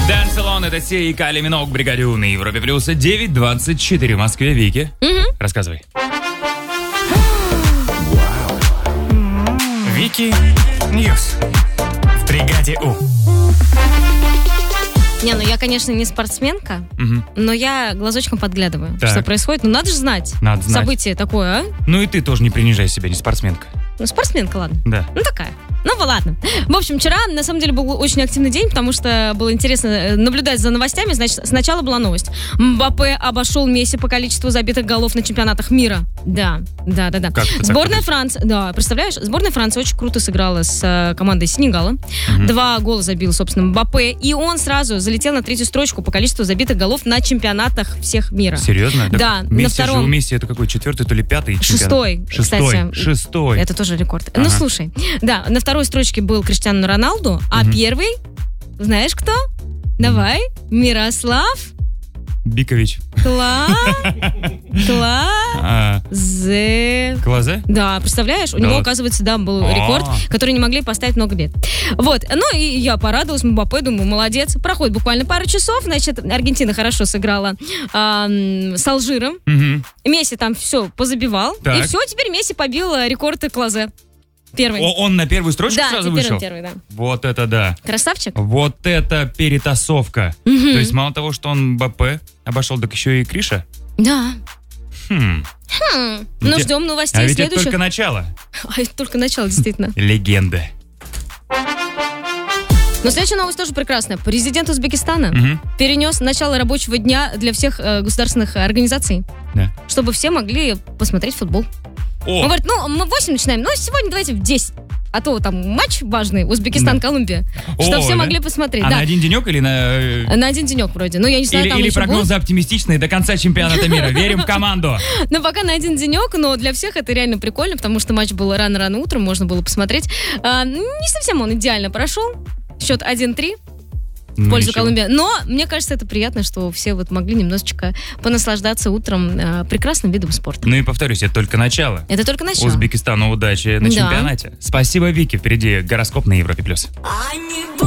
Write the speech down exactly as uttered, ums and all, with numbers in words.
Dance Alone, это Сия и Кали Миноуг, бригаде У на Европе Плюс. девять двадцать четыре в Москве. Вики, Угу. рассказывай. Вики Ньюс в бригаде У. Не, ну я, конечно, не спортсменка, Угу. но я глазочком подглядываю, Так. что происходит. Ну, надо же знать. Надо знать. Событие такое, а? Ну и ты тоже не принижай себя, не спортсменка. Ну, спортсменка, ладно. Да. Ну, такая. Ну, ладно. В общем, вчера, на самом деле, был очень активный день, потому что было интересно э, наблюдать за новостями. Значит, сначала была новость. Мбаппе обошел Месси по количеству забитых голов на чемпионатах мира. Да, да, да, да. Как это так Сборная будет? Франции, да, представляешь? Сборная Франции очень круто сыграла с э, командой Сенегала. Два гола забил, собственно, Мбаппе. И он сразу залетел на третью строчку по количеству забитых голов на чемпионатах всех мира. Серьезно? Да, Месси на втором- же у Месси это какой, четвертый, то ли пятый чемпионат? Шестой, Шестой, кстати. шестой. Это тоже рекорд. Ага. Ну, слушай, да, на второй строчке был Криштиану Роналду, а Мгм. первый, знаешь кто? Давай, Мирослав Бикович. Кла... Кла... А, Зе... Клазе? Да, представляешь, у Да него, ладно. оказывается, да, был А. рекорд, который не могли поставить много лет. Вот, ну и я порадовалась, Мбаппе, думаю, молодец. Проходит буквально пару часов, значит, Аргентина хорошо сыграла а, м, с Алжиром. Угу. Месси там все позабивал, Так. и все, теперь Месси побил э, рекорд Клазе. Первый. О, он на первую строчку да, сразу теперь вышел? он первый, да. Вот это да. Красавчик. Вот это перетасовка. Мгм. То есть мало того, что он Мбаппе обошел, так еще и Криша. Да. Хм. Хм. Ну, Где- ждем новостей А ведь это следующих. только начало. А, это только начало, действительно. Легенда. Но следующая новость тоже прекрасная. Президент Узбекистана Мгм. перенес начало рабочего дня для всех э, государственных организаций, Да. чтобы все могли посмотреть футбол. Он О, говорит, ну, мы в восемь начинаем, но сегодня давайте в десять. А то там матч важный, Узбекистан-Колумбия, О, чтобы все да? могли посмотреть. а да. на один денек или на... э, На один денек вроде. Ну, я не знаю, Или, там или еще прогнозы будет. оптимистичные до конца чемпионата мира. Верим в команду. Ну, пока на один денек, но для всех это реально прикольно, потому что матч был рано-рано утром, можно было посмотреть. А, не совсем он идеально прошел. Счет один-три в Ну, пользу ничего. Колумбии. Но мне кажется, это приятно, что все вот могли немножечко понаслаждаться утром а, прекрасным видом спорта. Ну и повторюсь, это только начало. Это только начало. Узбекистану удачи на Да. чемпионате. Спасибо, Вики. Впереди гороскоп на Европе+. плюс.